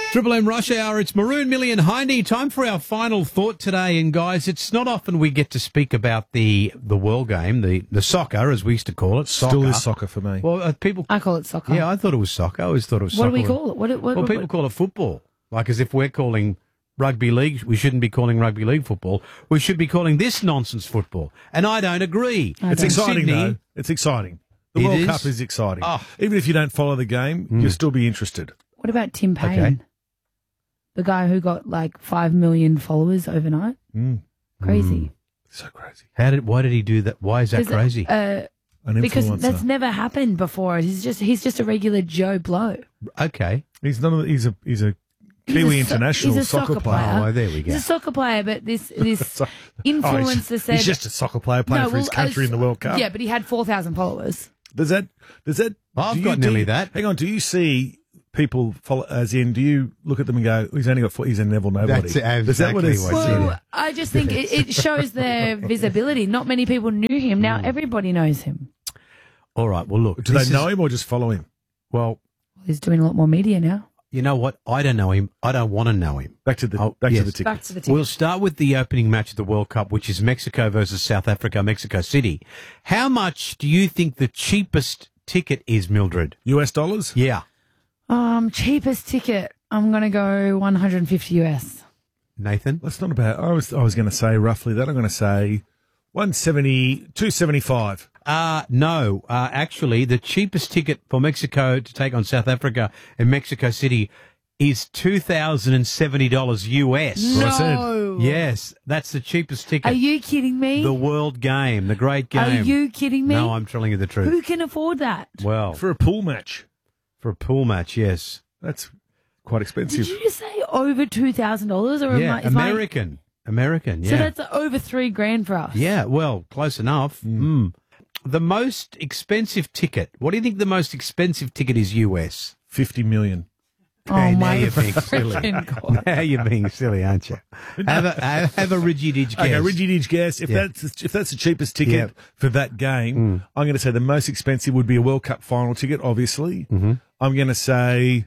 Triple M Rush Hour, it's Maroon, Millie and Hindy. Time for our final thought today. And guys, it's not often we get to speak about the world game, the soccer, as we used to call it. Soccer. Still is soccer for me. Well, I call it soccer. Yeah, I thought it was soccer. I always thought it was soccer. What do we call it? Well, people call it football. Like as if we're calling rugby league. We shouldn't be calling rugby league football. We should be calling this nonsense football. And I don't agree. It's exciting, Sydney, though. It's exciting. The World Cup is exciting. Oh. Even if you don't follow the game, you'll still be interested. What about Tim Payne? Okay. The guy who got like 5 million followers overnight? Crazy. So crazy. Why did he do that? Why is that crazy? An Because influencer. that's never happened before. He's just a regular Joe Blow. Okay. He's a Kiwi international he's a soccer player. Oh, there we go. He's a soccer player, but this influencer said He's just a soccer player playing for his country in the World Cup. Yeah, but he had 4,000 followers. Does that? I've got nearly that. Hang on. Do you see people follow? As in, do you look at them and go, "He's only got he's a Neville nobody"? That's Is that what exactly it's? what it is. Well, I just think it shows their visibility. Not many people knew him. Now everybody knows him. All right. Well, look. Do they know him or just follow him? Well, He's doing a lot more media now. you know what? I don't know him. I don't want to know him. Back to the yes. to the ticket. Back to the team. We'll start with the opening match of the World Cup, which is Mexico versus South Africa, Mexico City. How much do you think the cheapest ticket is, Mildred? US dollars? Yeah. Cheapest ticket. I'm gonna go 150 US. Nathan? That's not about. I was going to say roughly that. I'm going to say 170, 275. No. Actually, the cheapest ticket for Mexico to take on South Africa in Mexico City is $2,070 US. No. Yes, that's the cheapest ticket. Are you kidding me? The world game, the great game. Are you kidding me? No, I'm telling you the truth. Who can afford that? Well, For a pool match. for a pool match, yes. That's quite expensive. Did you just say over $2,000 or Yeah, American. American, yeah. So that's over $3,000 for us. Yeah, well, close enough. The most expensive ticket. What do you think the most expensive ticket is US? 50 million. Oh Hey, now my you're being silly. freaking God. Now you're being silly, aren't you? Have a rigid guess. Okay, Riggy guess. If that's the cheapest ticket for that game, I'm going to say the most expensive would be a World Cup final ticket, obviously. I'm going to say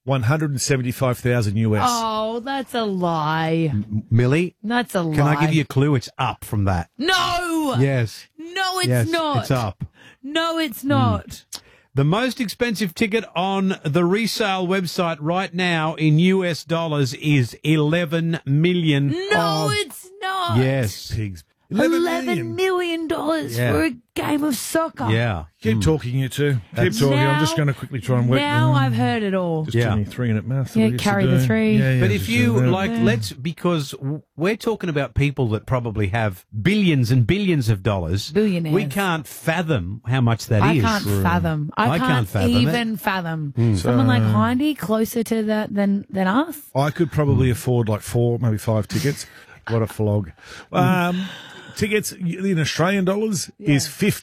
175,000 US. Oh, that's a lie. Millie, That's a lie. can I give you a clue? It's up from that. No! Yes. No, it's Yes, not. it's up. No, it's not. The most expensive ticket on the resale website right now in US dollars is $11 million. No, it's not. Yes. Pigs. $11 million Yeah. for a game of soccer. Yeah. Keep talking, you two. Keep talking. I'm just going to quickly try and work. Now I've heard it all. Just Yeah. doing 3 in it math. Yeah, carry the 3. But if you because we're talking about people that probably have billions and billions of dollars. Billionaires. We can't fathom how much that I is. can't fathom. I can't fathom even fathom. Someone like Hindy closer to that than us. I could probably afford like 4, maybe 5 tickets. What a flog. Tickets in Australian dollars is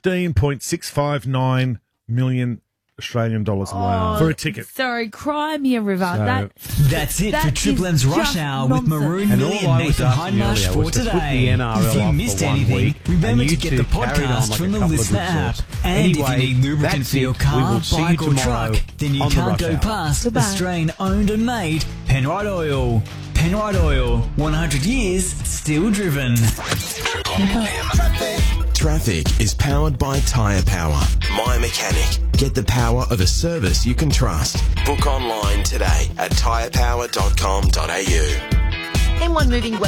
15.659 million Australian dollars for a ticket. Sorry, cry me a river. That's it That for Triple is M's Rush just Hour nonsense. with Maroon, And Millie all and I was Nathan asking Hindmarsh earlier for was to put today. the NRL If you off missed for 1 anything, week, remember and to you get the two carried on podcast like from a the couple of Listener good app. sorts. And Anyway, if you need lubricant that's for your it. We car, will see you bike or tomorrow truck, then you on the can't Rush go Hour. past Goodbye. Australian owned and made Penrite Oil. Penrite Oil, 100 years, still driven. Traffic is powered by Tyre Power. My Mechanic. Get the power of a service you can trust. Book online today at tyrepower.com.au. M1 Moving